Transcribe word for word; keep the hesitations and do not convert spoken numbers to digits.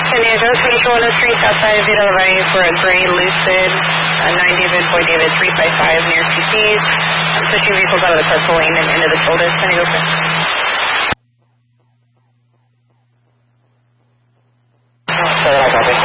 San Diego, twenty-four oh three, Southside Vito Valley for a gray Lucid, uh, nine David, Boy David, three five five near T Cs. I'm pushing vehicles out of the purple lane and into the shoulder. San Diego, sir. So I got it.